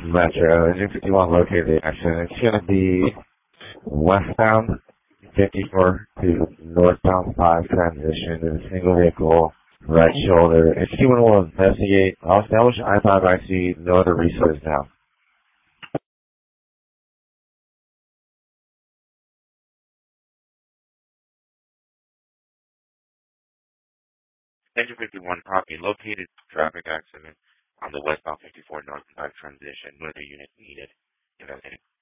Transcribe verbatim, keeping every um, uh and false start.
Metro. Engine fifty-one located the accident. It's going to be westbound fifty-four to northbound five transition in a single vehicle, right shoulder. If anyone will investigate, I'll establish I five I C, no other resource now. Engine fifty-one copy, located traffic accident on the westbound fifty-four northbound five transition. No other unit needed. Investigating.